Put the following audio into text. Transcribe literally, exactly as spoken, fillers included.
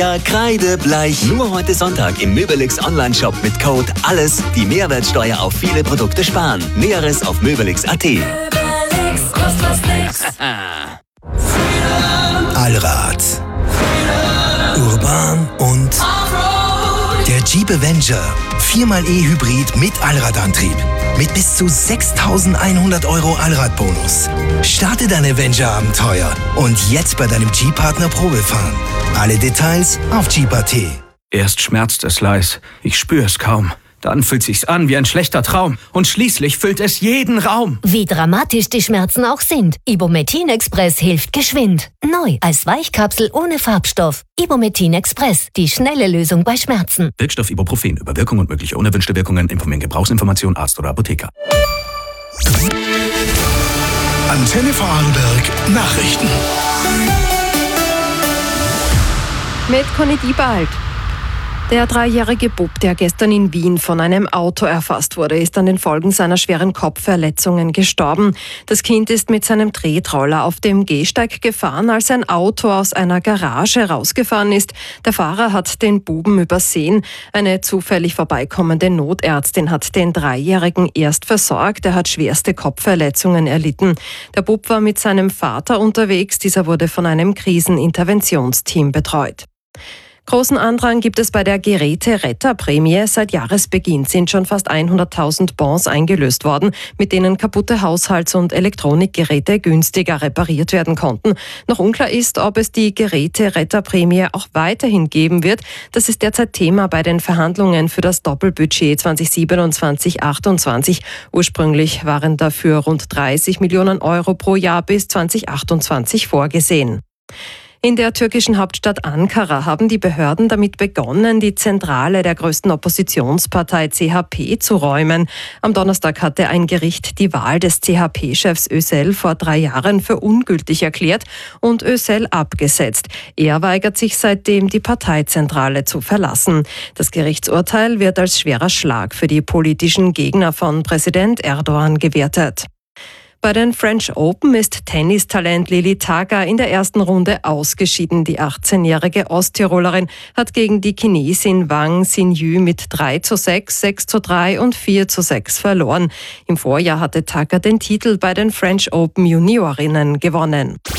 Ja, kreidebleich. Nur heute Sonntag im Möbelix Online-Shop mit Code ALLES die Mehrwertsteuer auf viele Produkte sparen. Näheres auf möbelix punkt at. Möbelix, kostet was nix. Allrad. Urban und der Jeep Avenger. viermal E-Hybrid mit Allradantrieb. Mit bis zu sechstausendeinhundert Euro Allradbonus. Starte dein Avenger-Abenteuer und jetzt bei deinem Jeep-Partner Probefahren. Alle Details auf Jeep punkt at. Erst schmerzt es leis, ich spüre es kaum. Dann fühlt sich's an wie ein schlechter Traum. Und schließlich füllt es jeden Raum. Wie dramatisch die Schmerzen auch sind, Ibumetin Express hilft geschwind. Neu als Weichkapsel ohne Farbstoff. Ibumetin Express, die schnelle Lösung bei Schmerzen. Wirkstoff Ibuprofen. Über Wirkung und mögliche unerwünschte Wirkungen informieren Gebrauchsinformation Arzt oder Apotheker. Antenne Vorarlberg Nachrichten. Mit Conny Diebald. Der dreijährige Bub, der gestern in Wien von einem Auto erfasst wurde, ist an den Folgen seiner schweren Kopfverletzungen gestorben. Das Kind ist mit seinem Tretroller auf dem Gehsteig gefahren, als ein Auto aus einer Garage rausgefahren ist. Der Fahrer hat den Buben übersehen. Eine zufällig vorbeikommende Notärztin hat den Dreijährigen erst versorgt. Er hat schwerste Kopfverletzungen erlitten. Der Bub war mit seinem Vater unterwegs. Dieser wurde von einem Kriseninterventionsteam betreut. Großen Andrang gibt es bei der Geräte-Retterprämie. Seit Jahresbeginn sind schon fast hunderttausend Bons eingelöst worden, mit denen kaputte Haushalts- und Elektronikgeräte günstiger repariert werden konnten. Noch unklar ist, ob es die Geräte-Retterprämie auch weiterhin geben wird. Das ist derzeit Thema bei den Verhandlungen für das Doppelbudget zwanzig siebenundzwanzig achtundzwanzig. Ursprünglich waren dafür rund dreißig Millionen Euro pro Jahr bis zwanzig achtundzwanzig vorgesehen. In der türkischen Hauptstadt Ankara haben die Behörden damit begonnen, die Zentrale der größten Oppositionspartei C H P zu räumen. Am Donnerstag hatte ein Gericht die Wahl des C H P-Chefs Özel vor drei Jahren für ungültig erklärt und Özel abgesetzt. Er weigert sich seitdem, die Parteizentrale zu verlassen. Das Gerichtsurteil wird als schwerer Schlag für die politischen Gegner von Präsident Erdogan gewertet. Bei den French Open ist Tennistalent Lili Taga in der ersten Runde ausgeschieden. Die achtzehnjährige Osttirolerin hat gegen die Chinesin Wang Xinyu mit drei zu sechs, sechs zu drei und vier zu sechs verloren. Im Vorjahr hatte Taga den Titel bei den French Open Juniorinnen gewonnen.